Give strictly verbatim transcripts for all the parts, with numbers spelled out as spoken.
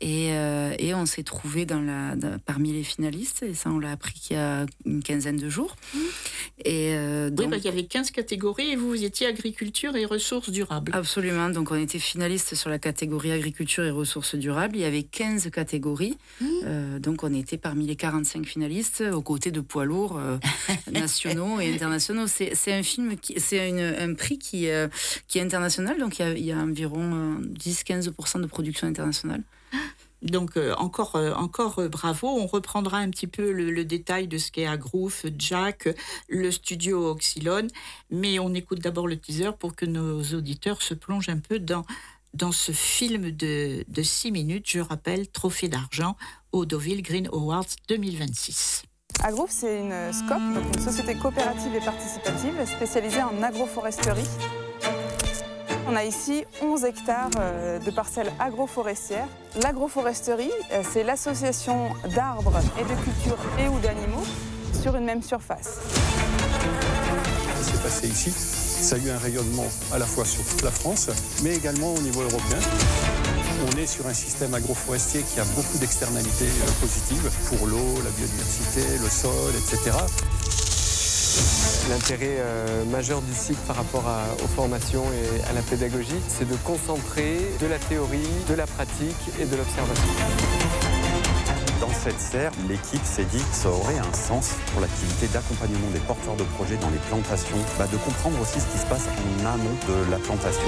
Et, euh, et on s'est trouvé dans la, dans, parmi les finalistes, et ça on l'a appris il y a une quinzaine de jours. Mmh. Et euh, donc, oui, bah, il y avait quinze catégories et vous, vous étiez agriculture et ressources durables. Absolument, donc on était finaliste sur la catégorie agriculture et ressources durables. Il y avait quinze catégories, mmh. euh, donc on était parmi les quarante-cinq finalistes aux côtés de poids lourds euh, nationaux et internationaux. C'est, c'est un film, qui, c'est une, un prix qui, euh, qui est international, donc il y a, il y a environ euh, dix à quinze pour cent de production internationale. Donc euh, encore, euh, encore euh, bravo. On reprendra un petit peu le, le détail de ce qu'est Agrouf, Jack, le studio Oxylone, mais on écoute d'abord le teaser pour que nos auditeurs se plongent un peu dans, dans ce film de, de six minutes, je rappelle, Trophée d'argent au Deauville Green Awards deux mille vingt-six. Agrouf, c'est une S C O P, donc une société coopérative et participative spécialisée en agroforesterie. On a ici onze hectares de parcelles agroforestières. L'agroforesterie, c'est l'association d'arbres et de cultures et ou d'animaux sur une même surface. Ce qui s'est passé ici, ça a eu un rayonnement à la fois sur toute la France, mais également au niveau européen. On est sur un système agroforestier qui a beaucoup d'externalités positives pour l'eau, la biodiversité, le sol, et cetera. L'intérêt euh, majeur du site par rapport à, aux formations et à la pédagogie, c'est de concentrer de la théorie, de la pratique et de l'observation. Dans cette serre, l'équipe s'est dit que ça aurait un sens pour l'activité d'accompagnement des porteurs de projets dans les plantations, bah de comprendre aussi ce qui se passe en amont de la plantation.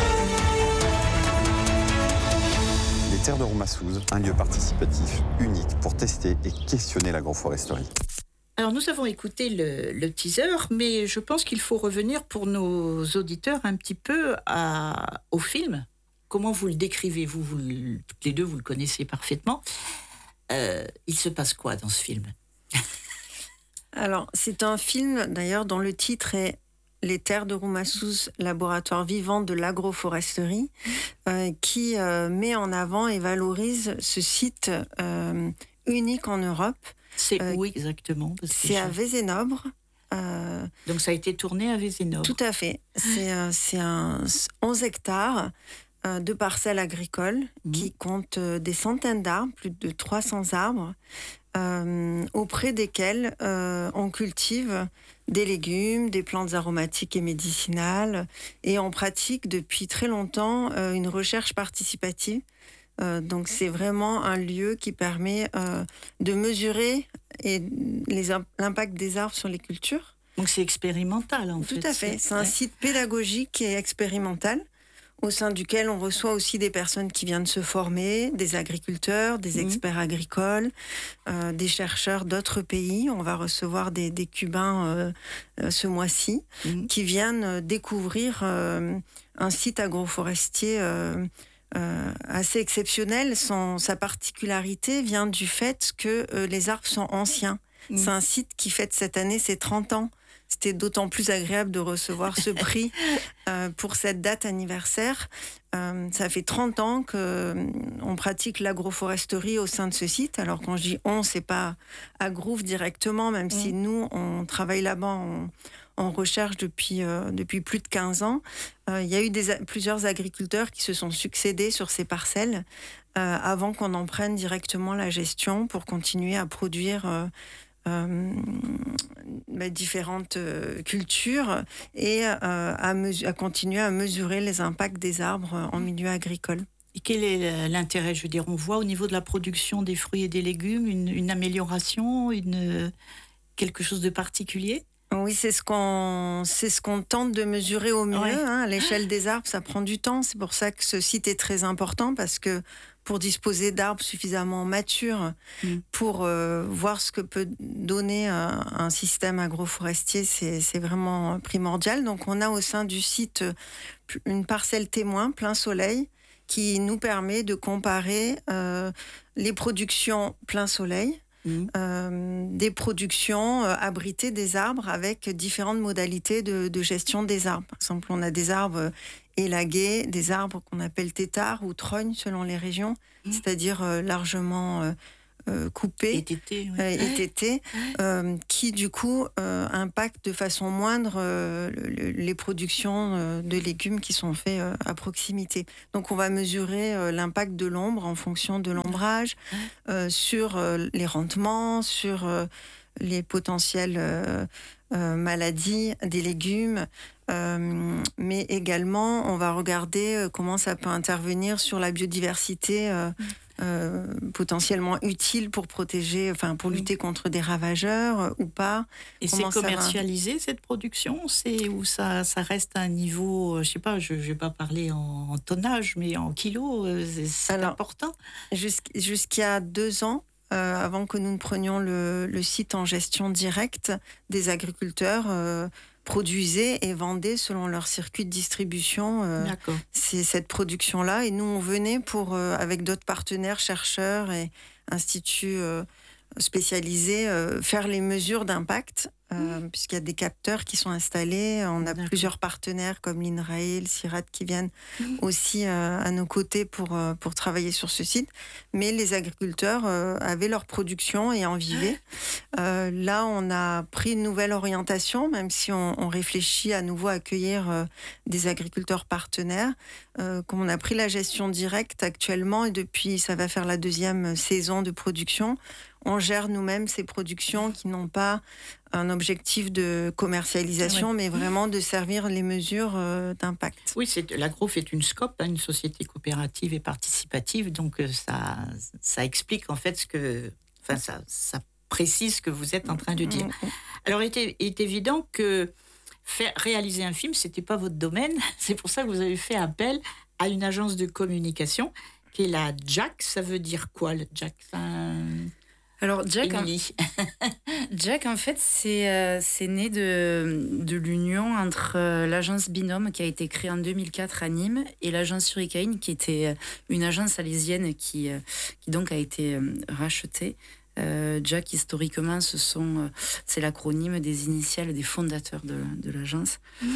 Les terres de Roumassouz, un lieu participatif unique pour tester et questionner l'agroforesterie. Alors, nous avons écouté le, le teaser, mais je pense qu'il faut revenir pour nos auditeurs un petit peu à, au film. Comment vous le décrivez, vous, vous toutes les deux, vous le connaissez parfaitement. Euh, il se passe quoi dans ce film ? Alors, c'est un film, d'ailleurs, dont le titre est « Les terres de Roumassouz, laboratoire vivant de l'agroforesterie », euh, qui euh, met en avant et valorise ce site euh, unique en Europe. C'est euh, où exactement ? Parce que C'est je... à Vézénobre. Euh, Donc ça a été tourné à Vézénobre. Tout à fait. C'est, euh, c'est un onze hectares euh, de parcelles agricoles mmh. qui comptent euh, des centaines d'arbres, plus de trois cents arbres, euh, auprès desquels euh, on cultive des légumes, des plantes aromatiques et médicinales, et on pratique depuis très longtemps euh, une recherche participative. Euh, donc c'est vraiment un lieu qui permet euh, de mesurer et les, l'impact des arbres sur les cultures. Donc c'est expérimental en fait. Tout à fait, c'est, c'est un ouais. site pédagogique et expérimental au sein duquel on reçoit aussi des personnes qui viennent se former, des agriculteurs, des mmh. experts agricoles, euh, des chercheurs d'autres pays. On va recevoir des, des Cubains euh, euh, ce mois-ci mmh. qui viennent découvrir euh, un site agroforestier euh, Euh, assez exceptionnel. Son, sa particularité vient du fait que euh, les arbres sont anciens. Mmh. C'est un site qui fête cette année ses trente ans. C'était d'autant plus agréable de recevoir ce prix euh, pour cette date anniversaire. Euh, ça fait trente ans qu'on euh, pratique l'agroforesterie au sein de ce site. Alors quand je dis on, c'est pas Agrouf directement, même mmh. si nous, on travaille là-bas en, en recherche depuis, euh, depuis plus de quinze ans. Euh, il y a eu des, plusieurs agriculteurs qui se sont succédés sur ces parcelles euh, avant qu'on en prenne directement la gestion pour continuer à produire euh, euh, bah, différentes euh, cultures et euh, à, mesu- à continuer à mesurer les impacts des arbres en milieu agricole. Et quel est l'intérêt ? Je veux dire, on voit au niveau de la production des fruits et des légumes une, une amélioration, une, quelque chose de particulier ? Oui, c'est ce qu'on, c'est ce qu'on tente de mesurer au mieux. Ouais. Hein. À l'échelle des arbres, ça prend du temps. C'est pour ça que ce site est très important, parce que pour disposer d'arbres suffisamment matures mmh. pour euh, voir ce que peut donner un, un système agroforestier, c'est, c'est vraiment primordial. Donc on a au sein du site une parcelle témoin, plein soleil, qui nous permet de comparer euh, les productions plein soleil, Mmh. Euh, des productions euh, abritées des arbres avec différentes modalités de, de gestion des arbres. Par exemple, on a des arbres élagués, des arbres qu'on appelle têtards ou trognes selon les régions, mmh. c'est-à-dire euh, largement euh, euh, coupés, étêtés, ouais. euh, étêtés, euh, qui du coup euh, impactent de façon moindre euh, le, les productions euh, de légumes qui sont faits euh, à proximité. Donc on va mesurer euh, l'impact de l'ombre en fonction de l'ombrage euh, sur euh, les rendements, sur euh, les potentielles euh, euh, maladies des légumes, euh, mais également on va regarder euh, comment ça peut intervenir sur la biodiversité euh, euh, potentiellement utile pour protéger, enfin pour lutter contre des ravageurs euh, ou pas. Et c'est Comment ça va- commercialisé cette production, c'est où ça, ça reste à un niveau, euh, je sais pas, je, je vais pas parler en, en tonnage, mais en kilos, euh, c'est, c'est Alors, important. Jusqu'- Jusqu'à deux ans, euh, avant que nous ne prenions le, le site en gestion directe, des agriculteurs euh, produisaient et vendaient selon leur circuit de distribution euh, D'accord. c'est cette production-là. Et nous, on venait pour, euh, avec d'autres partenaires, chercheurs et instituts euh, spécialisés, euh, faire les mesures d'impact, euh, puisqu'il y a des capteurs qui sont installés. On a D'accord. plusieurs partenaires comme l'INRAE, le CIRAD qui viennent aussi euh, à nos côtés pour, euh, pour travailler sur ce site. Mais les agriculteurs euh, avaient leur production et en vivaient. Euh, là, on a pris une nouvelle orientation, même si on, on réfléchit à nouveau à accueillir euh, des agriculteurs partenaires. Euh, comme on a pris la gestion directe actuellement, et depuis, ça va faire la deuxième saison de production, on gère nous-mêmes ces productions qui n'ont pas un objectif de commercialisation, Ouais. mais vraiment de servir les mesures euh, d'impact. Oui, c'est, l'Agroof est une SCOP, hein, une société coopérative et participative, donc euh, ça, ça explique en fait ce que, enfin ça, ça précise ce que vous êtes en train de dire. Alors, il est, il est évident que faire, réaliser un film, c'était pas votre domaine. C'est pour ça que vous avez fait appel à une agence de communication qui est la Jack. Ça veut dire quoi, le Jack? Un... Alors, Jack, en, Émilie. Jack, en fait, c'est, euh, c'est né de, de l'union entre euh, l'agence Binôme, qui a été créée en deux mille quatre à Nîmes, et l'agence Hurricane, qui était euh, une agence alésienne qui, euh, qui donc a été euh, rachetée. Euh, Jack, historiquement, ce sont, euh, c'est l'acronyme des initiales des fondateurs de, de l'agence. Mmh.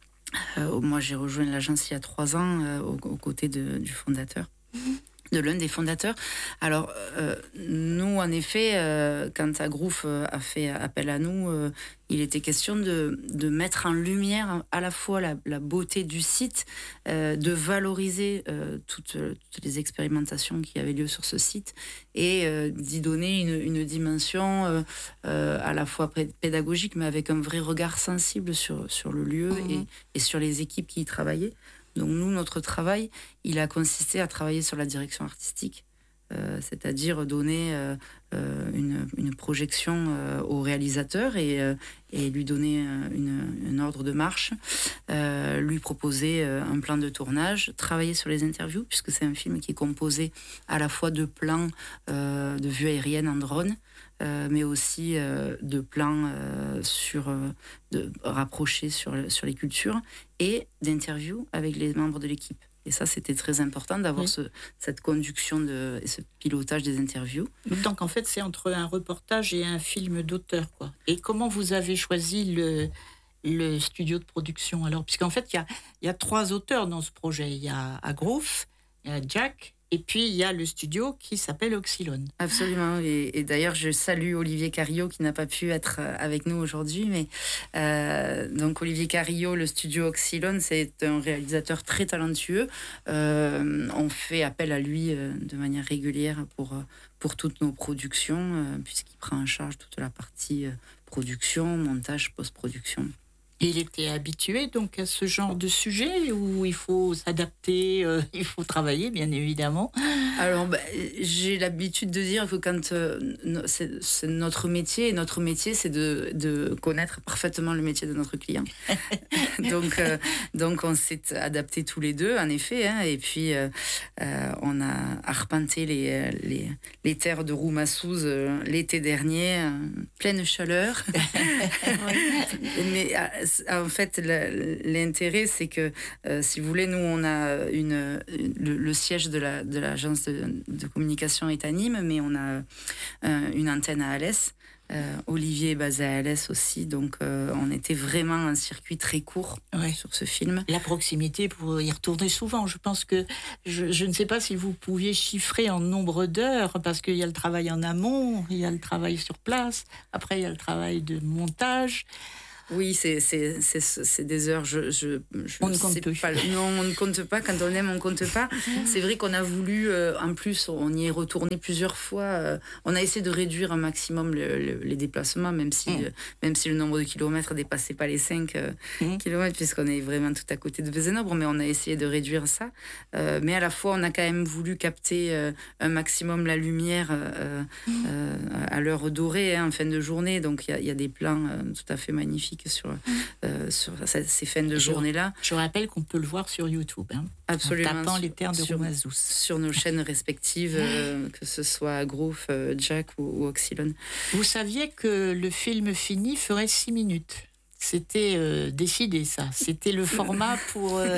Euh, moi, j'ai rejoint l'agence il y a trois ans, euh, aux, aux côtés de, du fondateur. Mmh. De l'un des fondateurs. Alors, euh, nous, en effet, euh, quand Agroof a fait appel à nous, euh, il était question de, de mettre en lumière à la fois la, la beauté du site, euh, de valoriser euh, toutes, toutes les expérimentations qui avaient lieu sur ce site et euh, d'y donner une, une dimension euh, euh, à la fois pédagogique, mais avec un vrai regard sensible sur, sur le lieu mmh. et, et sur les équipes qui y travaillaient. Donc nous, notre travail, il a consisté à travailler sur la direction artistique, euh, c'est-à-dire donner euh, une, une projection euh, au réalisateur et, euh, et lui donner une, une ordre de marche, euh, lui proposer un plan de tournage, travailler sur les interviews, puisque c'est un film qui est composé à la fois de plans euh, de vue aérienne en drone, Euh, mais aussi euh, de plans euh, sur, euh, de, rapprochés sur, sur les cultures et d'interviews avec les membres de l'équipe. Et ça, c'était très important d'avoir oui. ce, cette conduction de, et ce pilotage des interviews. Donc, en fait, c'est entre un reportage et un film d'auteur, quoi. Et comment vous avez choisi le, le studio de production, alors? Puisqu'en fait, il y a, y a trois auteurs dans ce projet. Il y a Agroof, il y a Jack, et puis, il y a le studio qui s'appelle Oxylone. Absolument. Et, et d'ailleurs, je salue Olivier Carillot qui n'a pas pu être avec nous aujourd'hui. Mais euh, donc, Olivier Carillot, le studio Oxylone, c'est un réalisateur très talentueux. Euh, on fait appel à lui euh, de manière régulière pour, pour toutes nos productions, euh, puisqu'il prend en charge toute la partie euh, production, montage, post-production. Et il était habitué donc à ce genre de sujet où il faut s'adapter, euh, il faut travailler bien évidemment. Alors bah, j'ai l'habitude de dire que quand euh, c'est, c'est notre métier, et notre métier c'est de, de connaître parfaitement le métier de notre client. donc, euh, donc on s'est adaptés tous les deux en effet, hein, et puis euh, euh, on a arpenté les, les, les terres de Roumassouz euh, l'été dernier, euh, pleine chaleur. Mais en fait, l'intérêt, c'est que, euh, si vous voulez, nous, on a une, le, le siège de, la, de l'agence de, de communication est à Nîmes, mais on a euh, une antenne à Alès. Euh, Olivier est basé à Alès aussi, donc euh, on était vraiment un circuit très court Ouais. sur ce film. La proximité pour y retourner souvent. Je pense que je, je ne sais pas si vous pouviez chiffrer en nombre d'heures, parce qu'il y a le travail en amont, il y a le travail sur place, après il y a le travail de montage. Oui, c'est, c'est, c'est, c'est des heures. Je, je, je On ne compte sais plus. pas. Non, on ne compte pas. Quand on aime, on ne compte pas. C'est vrai qu'on a voulu, euh, en plus, on y est retourné plusieurs fois. Euh, on a essayé de réduire un maximum le, le, les déplacements, même si, Mm. euh, même si le nombre de kilomètres ne dépassait pas les cinq euh, Mm. kilomètres, puisqu'on est vraiment tout à côté de Vezenobre, mais on a essayé de réduire ça. Euh, mais à la fois, on a quand même voulu capter euh, un maximum la lumière euh, Mm. euh, à l'heure dorée, hein, en fin de journée. Donc, il y, y a des plans euh, tout à fait magnifiques sur, euh, sur ces fins de Je- journée-là. Je rappelle qu'on peut le voir sur YouTube, hein, Absolument. en tapant sur- Les Terres de sur- Roumazous. Sur nos chaînes respectives, euh, que ce soit Groove, euh, Jack ou, ou Oxylon. Vous saviez que le film fini ferait six minutes. C'était euh, décidé, ça. C'était le format pour... euh,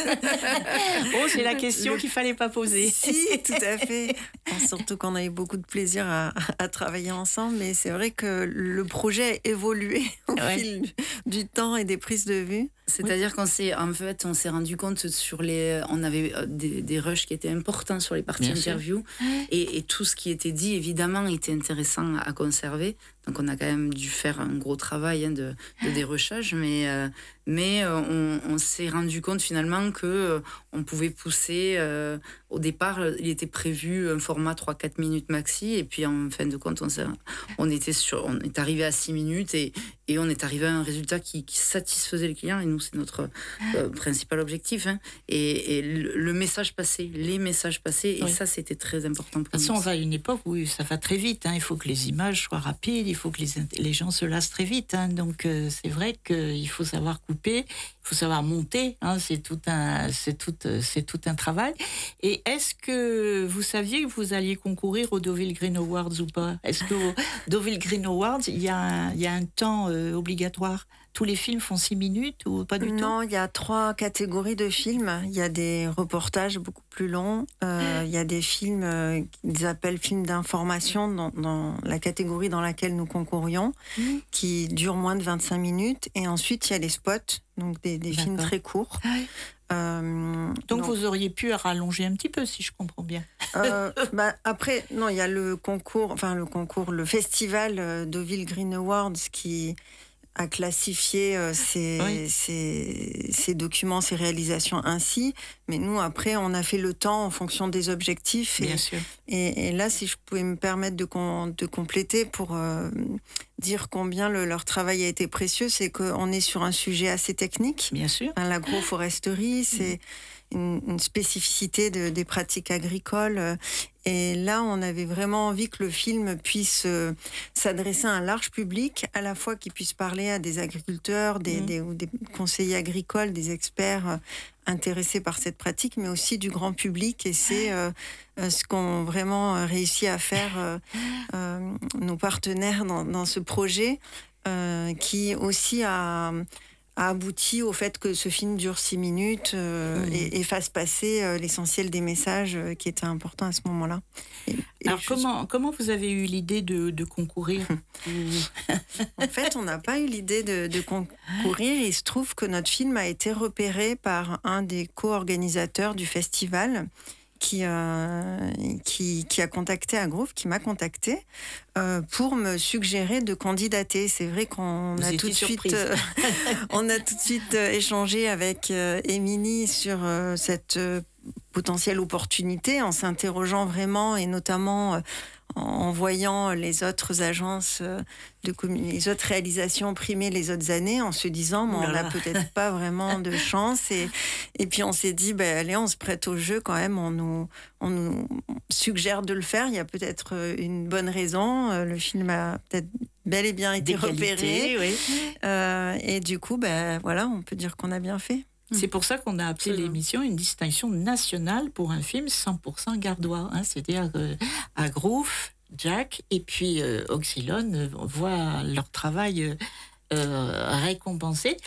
oh, c'est la question qu'il fallait pas poser. Si, tout à fait. Bon, surtout qu'on a eu beaucoup de plaisir à, à travailler ensemble, mais c'est vrai que le projet a évolué au Ouais. fil du, du temps et des prises de vue. C'est-à-dire qu'on s'est, en fait, on s'est rendu compte sur les, on avait euh, des, des rushs qui étaient importants sur les parties Bien sûr. interview, et, et tout ce qui était dit, évidemment, était intéressant à conserver. Donc, on a quand même dû faire un gros travail hein, de, de dérochage, mais, euh, mais euh, on, on s'est rendu compte finalement que euh, on pouvait pousser. Euh, au départ, il était prévu un format trois à quatre minutes maxi, et puis en fin de compte, on, s'est, on était sur, on est arrivé à six minutes et, et on est arrivé à un résultat qui, qui satisfaisait le client. Et nous, c'est notre euh, principal objectif. Hein. Et, et le, le message passé, les messages passés, et Oui. ça, c'était très important De pour toute façon, nous. on va à une époque où ça va très vite. Hein. Il faut que les images soient rapides, il faut que les, les gens se lassent très vite. Hein. Donc, euh, c'est vrai qu'il faut savoir couper, il faut savoir monter. Hein. C'est tout un, c'est tout, c'est tout un travail. Et est-ce que vous saviez que vous alliez concourir aux Deauville Green Awards ou pas? Est-ce qu'au Deauville Green Awards, il y a un, il y a un temps euh, obligatoire? Tous les films font six minutes ou pas du tout? Non, il y a trois catégories de films. Il y a des reportages beaucoup plus longs. Euh, il y a des films euh, qu'ils appellent films d'information dans, dans la catégorie dans laquelle nous concourions, Mmh. qui durent moins de vingt-cinq minutes. Et ensuite, il y a les spots, donc des, des films D'accord. très courts. Ah oui. Euh, Donc, non. vous auriez pu rallonger un petit peu, si je comprends bien. Euh, bah, après, non, il y a le concours, enfin le concours, le festival euh, Deauville Green Awards qui a classifié euh, ces, Oui. ces, ces documents, ces réalisations ainsi. Mais nous, après, on a fait le temps en fonction des objectifs. Et, Bien sûr. et, et là, si je pouvais me permettre de, con- de compléter pour euh, dire combien le- leur travail a été précieux, c'est qu'on est sur un sujet assez technique. Bien sûr. Hein, L'agroforesterie, c'est une, une spécificité de- des pratiques agricoles. euh, Et là, on avait vraiment envie que le film puisse euh, s'adresser à un large public, à la fois qu'il puisse parler à des agriculteurs, des, Mhm. des, ou des conseillers agricoles, des experts euh, intéressés par cette pratique, mais aussi du grand public. Et c'est euh, euh, ce qu'ont vraiment euh, réussi à faire euh, euh, nos partenaires dans, dans ce projet, euh, qui aussi a a abouti au fait que ce film dure six minutes euh, Mmh. et, et fasse passer euh, l'essentiel des messages euh, qui étaient importants à ce moment-là. Et- et Alors, juste- comment, comment vous avez eu l'idée de, de concourir? Vous- En fait, on n'a pas eu l'idée de, de concourir. Il se trouve que notre film a été repéré par un des co-organisateurs du festival qui, euh, qui, qui a contacté Agrove, qui m'a contacté euh, pour me suggérer de candidater. C'est vrai qu'on Vous a étiez tout de suite, surprise. euh, on a tout de suite euh, échangé avec euh, Émilie sur euh, cette euh, potentielle opportunité, en s'interrogeant vraiment et notamment euh, en voyant les autres agences euh, de commun- les autres réalisations primer les autres années, en se disant bon, Ouh là on n'a là. peut-être pas vraiment de chance, et, et puis on s'est dit ben, allez, on se prête au jeu quand même, on nous, on nous suggère de le faire, il y a peut-être euh, une bonne raison, euh, le film a peut-être bel et bien été Des qualités, repéré, oui. euh, et du coup ben, voilà, on peut dire qu'on a bien fait. C'est pour ça qu'on a appelé Absolument. l'émission une distinction nationale pour un film cent pour cent gardois. Hein, c'est-à-dire euh, Agrove, Jack et puis euh, Oxylon euh, voient leur travail euh, euh, récompensé.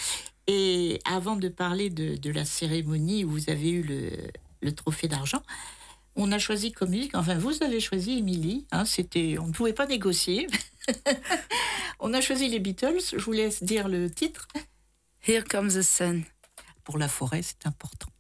Et avant de parler de, de la cérémonie où vous avez eu le, le trophée d'argent, on a choisi comme musique, enfin vous avez choisi Émilie, hein, c'était, on ne pouvait pas négocier. On a choisi les Beatles, je vous laisse dire le titre. Here Comes the Sun. Pour la forêt, c'est important.